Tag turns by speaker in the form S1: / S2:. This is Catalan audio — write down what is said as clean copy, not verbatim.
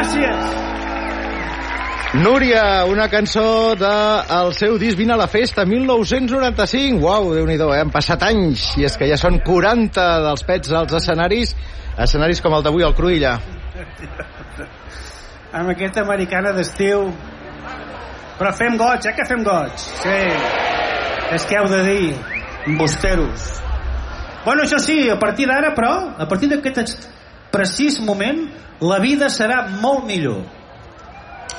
S1: Gràcies.
S2: Núria, una cançó del seu disc Vine a la festa, 1995. Uau, Déu-n'hi-do, han passat anys. I és que ja són 40 dels Pets als escenaris com el d'avui al Cruïlla.
S1: Amb aquesta americana d'estiu. Però fem goig, que fem goig. Sí, és que heu de dir, embusteros. Bueno, això sí, a partir d'ara, però, a partir d'aquest precís moment, la vida serà molt millor.